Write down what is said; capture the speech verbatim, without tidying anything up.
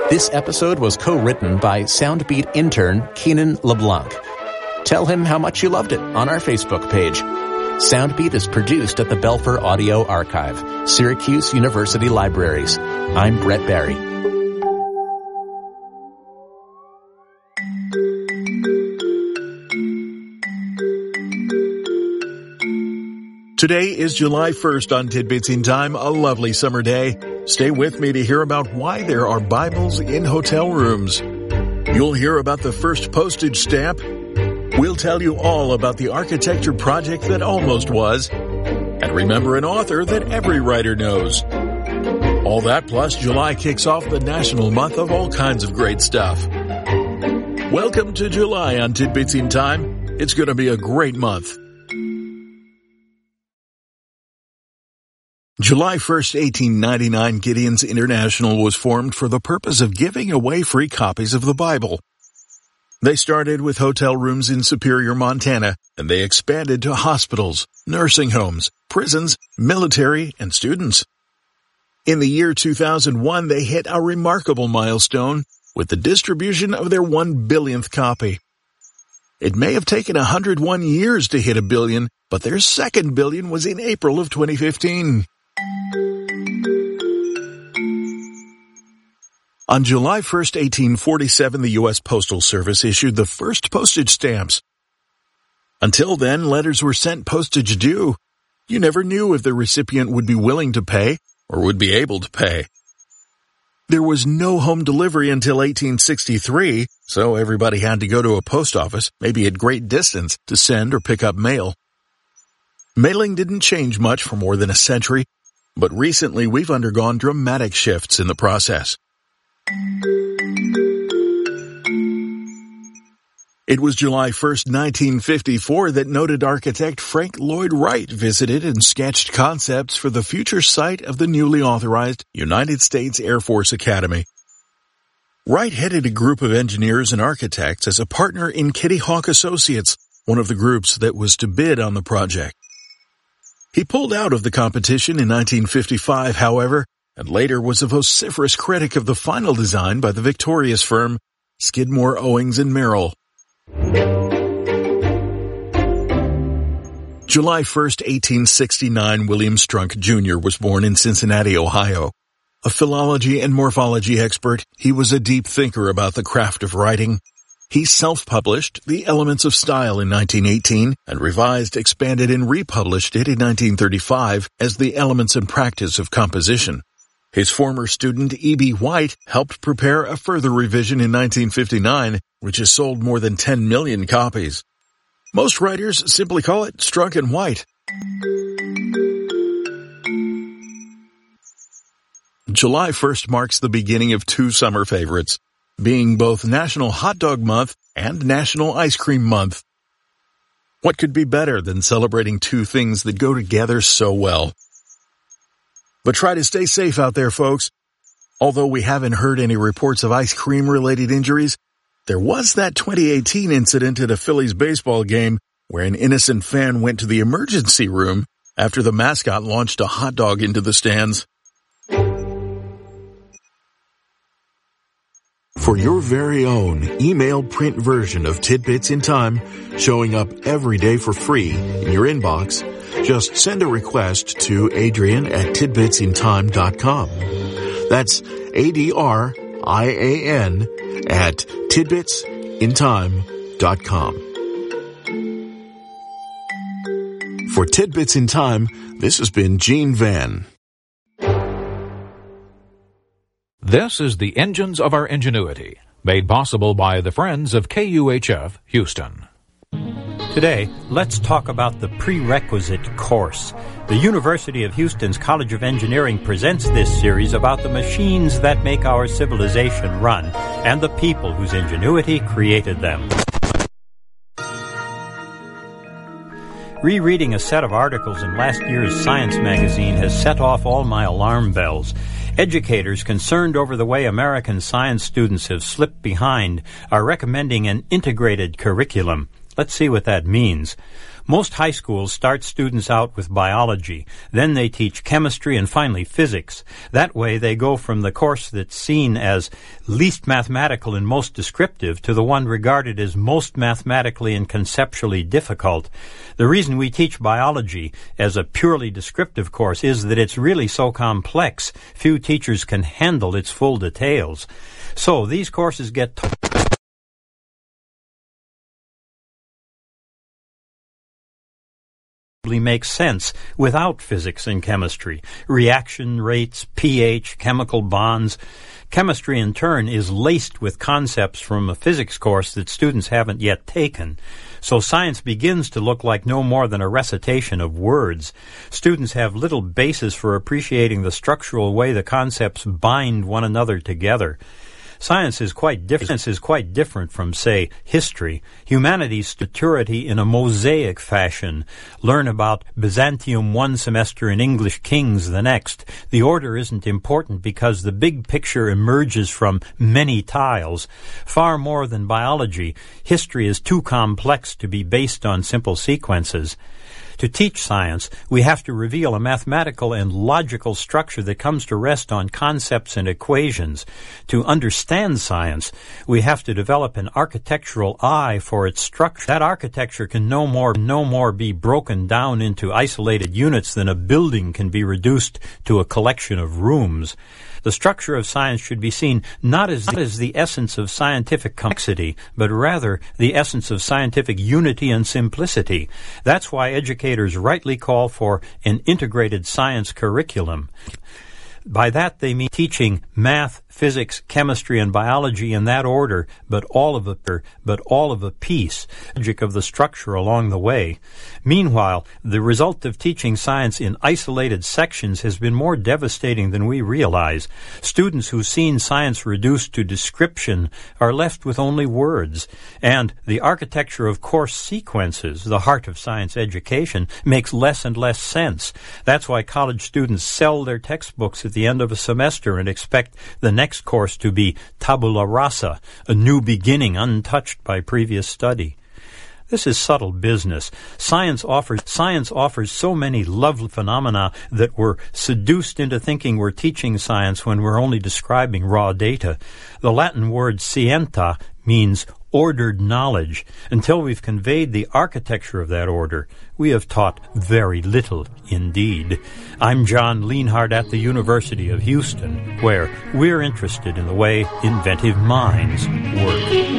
This episode was co-written by Soundbeat intern Keenan LeBlanc. Tell him how much you loved it on our Facebook page. Soundbeat is produced at the Belfer Audio Archive, Syracuse University Libraries. I'm Brett Barry. Today is July first on Tidbits in Time, a lovely summer day. Stay with me to hear about why there are Bibles in hotel rooms. You'll hear about the first postage stamp. We'll tell you all about the architecture project that almost was. And remember an author that every writer knows. All that plus July kicks off the national month of all kinds of great stuff. Welcome to July on Tidbits in Time. It's going to be a great month. July first, eighteen ninety-nine, Gideon's International was formed for the purpose of giving away free copies of the Bible. They started with hotel rooms in Superior, Montana, and they expanded to hospitals, nursing homes, prisons, military, and students. In the year two thousand one, they hit a remarkable milestone with the distribution of their one billionth copy. It may have taken one hundred one years to hit a billion, but their second billion was in April of twenty fifteen. On July first, eighteen forty-seven, the U S Postal Service issued the first postage stamps. Until then, letters were sent postage due. You never knew if the recipient would be willing to pay or would be able to pay. There was no home delivery until eighteen sixty-three, so everybody had to go to a post office, maybe at great distance, to send or pick up mail. Mailing didn't change much for more than a century, but recently we've undergone dramatic shifts in the process. It was July first, nineteen fifty-four that noted architect Frank Lloyd Wright visited and sketched concepts for the future site of the newly authorized United States Air Force Academy. Wright headed a group of engineers and architects as a partner in Kitty Hawk Associates, one of the groups that was to bid on the project. He pulled out of the competition in nineteen fifty-five, however, and later was a vociferous critic of the final design by the victorious firm Skidmore, Owings and Merrill. July first, eighteen sixty-nine, William Strunk Junior was born in Cincinnati, Ohio. A philology and morphology expert, he was a deep thinker about the craft of writing. He self-published The Elements of Style in nineteen eighteen and revised, expanded, and republished it in nineteen thirty-five as The Elements and Practice of Composition. His former student E B White helped prepare a further revision in nineteen fifty-nine, which has sold more than ten million copies. Most writers simply call it Strunk and White. July first marks the beginning of two summer favorites, being both National Hot Dog Month and National Ice Cream Month. What could be better than celebrating two things that go together so well? But try to stay safe out there, folks. Although we haven't heard any reports of ice cream-related injuries, there was that twenty eighteen incident at a Phillies baseball game where an innocent fan went to the emergency room after the mascot launched a hot dog into the stands. For your very own email print version of Tidbits in Time, showing up every day for free in your inbox, just send a request to Adrian at tidbits in time dot com. That's A D R I A N at tidbits in time dot com. For Tidbits in Time, this has been Gene Van. This is the Engines of Our Ingenuity, made possible by the Friends of K U H F Houston. Today, let's talk about the prerequisite course. The University of Houston's College of Engineering presents this series about the machines that make our civilization run and the people whose ingenuity created them. Rereading a set of articles in last year's Science magazine has set off all my alarm bells. Educators concerned over the way American science students have slipped behind are recommending an integrated curriculum. Let's see what that means. Most high schools start students out with biology. Then they teach chemistry and finally physics. That way they go from the course that's seen as least mathematical and most descriptive to the one regarded as most mathematically and conceptually difficult. The reason we teach biology as a purely descriptive course is that it's really so complex, few teachers can handle its full details. So these courses get taught makes sense without physics and chemistry. Reaction rates, pH, chemical bonds. Chemistry, in turn, is laced with concepts from a physics course that students haven't yet taken. So science begins to look like no more than a recitation of words. Students have little basis for appreciating the structural way the concepts bind one another together. Science is quite different is quite different from, say, history. Humanities maturity in a mosaic fashion. Learn about Byzantium one semester and English kings the next. The order isn't important because the big picture emerges from many tiles. Far more than biology, history is too complex to be based on simple sequences. To teach science, we have to reveal a mathematical and logical structure that comes to rest on concepts and equations. To understand science, we have to develop an architectural eye for its structure. That architecture can no more, no more be broken down into isolated units than a building can be reduced to a collection of rooms. The structure of science should be seen not as, not as the essence of scientific complexity, but rather the essence of scientific unity and simplicity. That's why educators rightly call for an integrated science curriculum. By that they mean teaching math, physics, chemistry, and biology in that order, but all of a but all of a piece, logic of the structure along the way. Meanwhile, the result of teaching science in isolated sections has been more devastating than we realize. Students who've seen science reduced to description are left with only words, and the architecture of course sequences, the heart of science education, makes less and less sense. That's why college students sell their textbooks at the end of a semester and expect the next Next course to be tabula rasa, a new beginning untouched by previous study. This is subtle business. Science offers science offers so many lovely phenomena that we're seduced into thinking we're teaching science when we're only describing raw data. The Latin word scienta means ordered knowledge. Until we've conveyed the architecture of that order, we have taught very little indeed. I'm John Lienhardt at the University of Houston, where we're interested in the way inventive minds work.